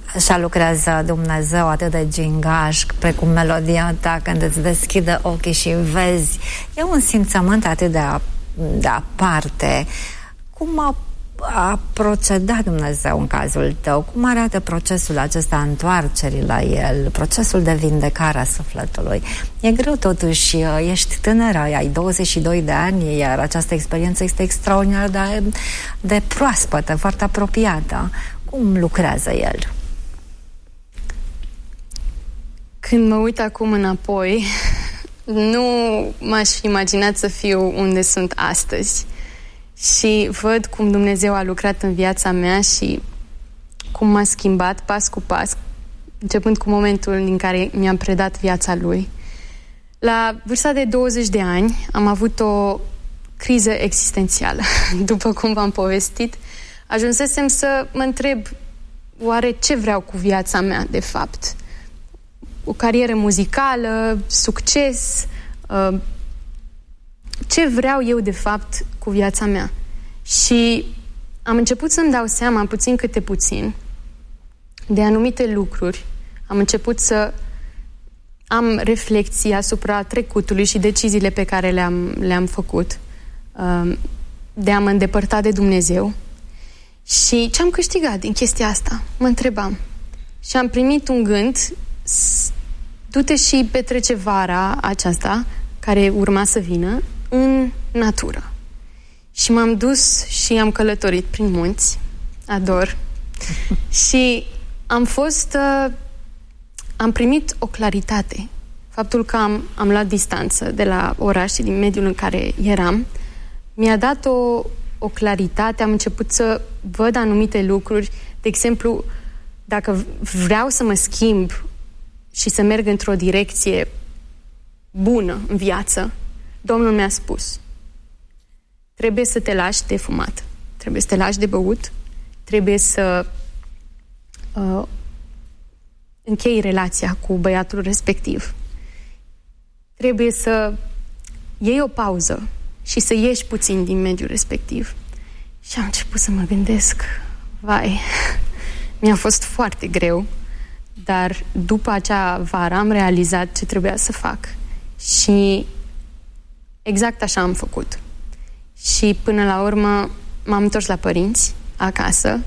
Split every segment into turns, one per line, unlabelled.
Așa lucrează Dumnezeu atât de gingaș, precum melodia ta când îți deschide ochii și vezi. E un simțământ atât de aparte. Cum a procedat Dumnezeu în cazul tău? Cum arată procesul acesta a întoarcerii la El, procesul de vindecare a sufletului? E greu totuși, ești tânără, ai 22 de ani, iar această experiență este extraordinar de proaspătă, foarte apropiată. Cum lucrează El?
Când mă uit acum înapoi, nu m-aș fi imaginat să fiu unde sunt astăzi. Și văd cum Dumnezeu a lucrat în viața mea și cum m-a schimbat pas cu pas, începând cu momentul în care mi-am predat viața Lui. La vârsta de 20 de ani am avut o criză existențială. După cum v-am povestit, ajunsesem să mă întreb oare ce vreau cu viața mea, de fapt. O carieră muzicală, succes, ce vreau eu de fapt cu viața mea. Și am început să-mi dau seama, puțin câte puțin, de anumite lucruri. Am început să am reflexii asupra trecutului și deciziile pe care le-am făcut, de a mă îndepărta de Dumnezeu. Și ce am câștigat din chestia asta? Mă întrebam. Și am primit un gând: du-te și petrece vara aceasta, care urma să vină, în natură. Și m-am dus și am călătorit prin munți. Ador. Și am primit o claritate. Faptul că am luat distanță de la oraș și din mediul în care eram mi-a dat o claritate. Am început să văd anumite lucruri. De exemplu, dacă vreau să mă schimb și să merg într-o direcție bună în viață, Domnul mi-a spus: trebuie să te lași de fumat, trebuie să te lași de băut, trebuie să închei relația cu băiatul respectiv, trebuie să iei o pauză și să ieși puțin din mediul respectiv. Și am început să mă gândesc, vai, mi-a fost foarte greu, dar după acea vară am realizat ce trebuia să fac. Și exact așa am făcut. Și până la urmă m-am întors la părinți, acasă,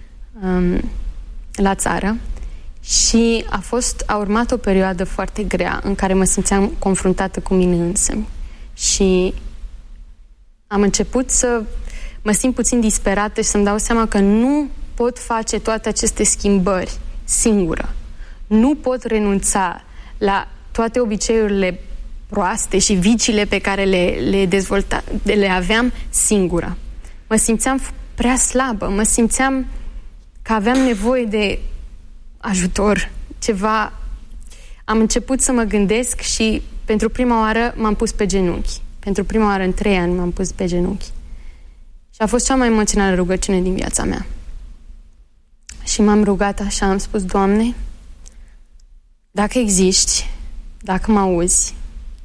la țară, și a urmat o perioadă foarte grea în care mă simțeam confruntată cu mine însămi. Și am început să mă simt puțin disperată și să-mi dau seama că nu pot face toate aceste schimbări singură. Nu pot renunța la toate obiceiurile proaste și viciile pe care le aveam singură. Mă simțeam prea slabă, mă simțeam că aveam nevoie de ajutor, ceva. Am început să mă gândesc și pentru prima oară m-am pus pe genunchi. Pentru prima oară în 3 ani m-am pus pe genunchi. Și a fost cea mai emoțională rugăciune din viața mea. Și m-am rugat așa, am spus: Doamne, dacă existi, dacă mă auzi,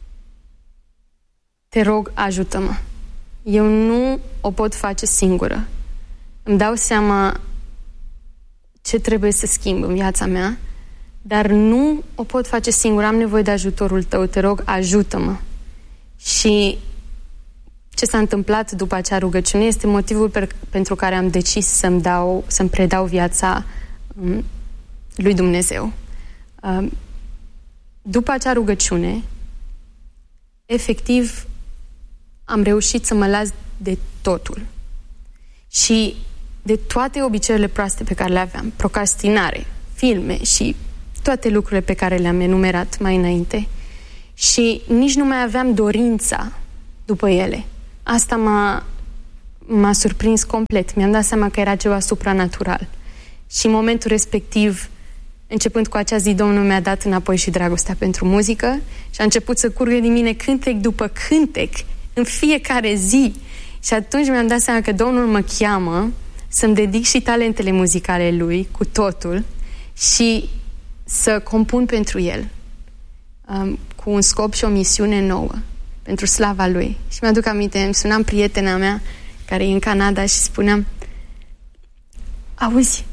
te rog, ajută-mă. Eu nu o pot face singură. Îmi dau seama ce trebuie să schimb în viața mea, dar nu o pot face singură. Am nevoie de ajutorul Tău. Te rog, ajută-mă. Și ce s-a întâmplat după acea rugăciune este motivul pentru care am decis să-mi predau viața lui Dumnezeu. După acea rugăciune, efectiv, am reușit să mă las de totul. Și de toate obiceiurile proaste pe care le aveam, procrastinare, filme și toate lucrurile pe care le-am enumerat mai înainte, și nici nu mai aveam dorința după ele. Asta m-a surprins complet. Mi-am dat seama că era ceva supranatural. Și în momentul respectiv, începând cu acea zi, Domnul mi-a dat înapoi și dragostea pentru muzică și a început să curgă din mine cântec după cântec în fiecare zi. Și atunci mi-am dat seama că Domnul mă cheamă să-mi dedic și talentele muzicale Lui cu totul și să compun pentru El, cu un scop și o misiune nouă pentru slava Lui. Și mi-aduc aminte, îmi sunam prietena mea care e în Canada și spuneam: auzi,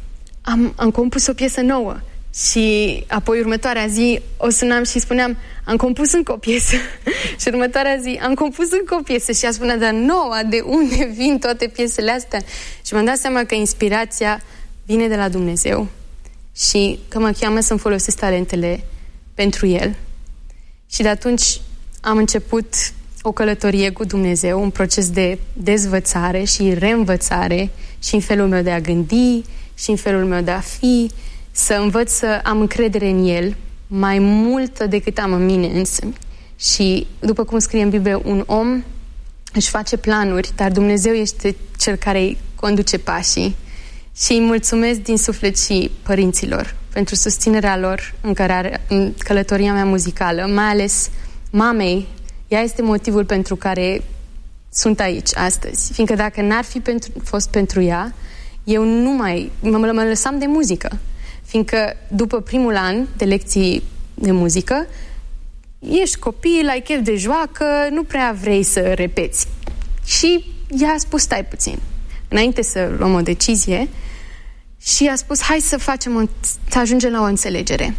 am compus o piesă nouă. Și apoi următoarea zi o sunam și spuneam, am compus încă o piesă. Și următoarea zi am compus încă o piesă. Și ea spunea, dar noua, de unde vin toate piesele astea? Și m-am dat seama că inspirația vine de la Dumnezeu și că mă cheamă să-mi folosesc talentele pentru El. Și de atunci am început o călătorie cu Dumnezeu, un proces de dezvățare și reînvățare și în felul meu de a gândi și în felul meu de a fi, să învăț să am încredere în El mai multă decât am în mine însămi. Și după cum scrie în Biblie, un om își face planuri, dar Dumnezeu este Cel care îi conduce pașii. Și îi mulțumesc din suflet și părinților pentru susținerea lor în călătoria mea muzicală, mai ales mamei. Ea este motivul pentru care sunt aici astăzi. Fiindcă dacă n-ar fi fost pentru ea, eu nu mai mă lăsam de muzică. Fiindcă după primul an de lecții de muzică, ești copil, ai chef de joacă, nu prea vrei să repeți. Și ea a spus, stai puțin, înainte să luăm o decizie, și a spus, hai să să ajungem la o înțelegere.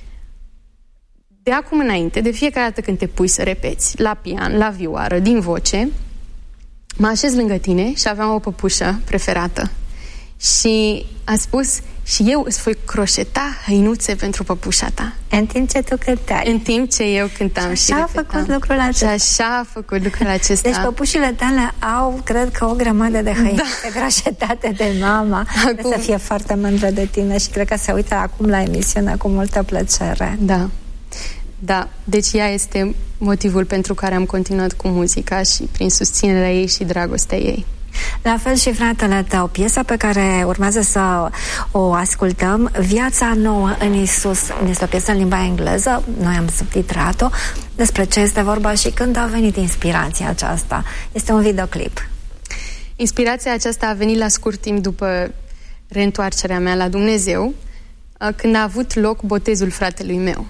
De acum înainte, de fiecare dată când te pui să repeți, la pian, la vioară, din voce, mă așez lângă tine și aveam o păpușă preferată. Și a spus, și eu îți voi croșeta hăinuțe pentru păpușa ta.
În timp ce tu cântai.
În timp ce eu cântam și
așa a făcut lucrul acesta.
Și așa a făcut lucrul acesta.
Deci păpușile tale au, cred că, o grămadă de hăinuțe croșetate de mama. Acum... să fie foarte mândră de tine și cred că se uită acum la emisiune cu multă plăcere.
Da. Da, deci ea este motivul pentru care am continuat cu muzica și prin susținerea ei și dragostea ei.
La fel și fratele tău, piesa pe care urmează să o ascultăm, Viața nouă în Iisus, este o piesă în limba engleză, noi am subtitrat-o. Despre ce este vorba și când a venit inspirația aceasta? Este un videoclip.
Inspirația aceasta a venit la scurt timp după reîntoarcerea mea la Dumnezeu, când a avut loc botezul fratelui meu.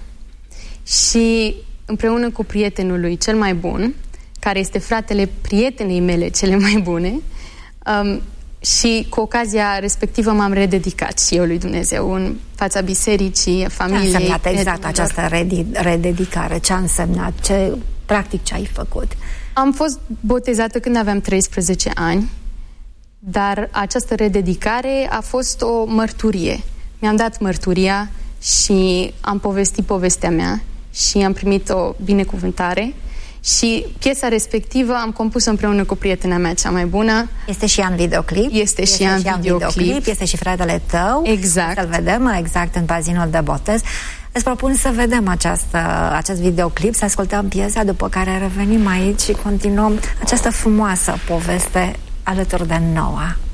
Și împreună cu prietenul lui cel mai bun, care este fratele prietenei mele cele mai bune, și cu ocazia respectivă m-am rededicat și eu lui Dumnezeu în fața bisericii, familiei.
Ce a însemnat exact această rededicare? Ce a însemnat? Practic ce ai făcut?
Am fost botezată când aveam 13 ani, dar această rededicare a fost o mărturie. Mi-am dat mărturia și am povestit povestea mea și am primit o binecuvântare. Și piesa respectivă am compus-o împreună cu prietena mea cea mai bună.
Este și ea în videoclip?
Este și ea în videoclip.
Este și fratele tău.
Exact.
Să-l vedem exact în bazinul de botez. Îți propun să vedem acest videoclip, să ascultăm piesa, după care revenim aici și continuăm această frumoasă poveste alături de Noa.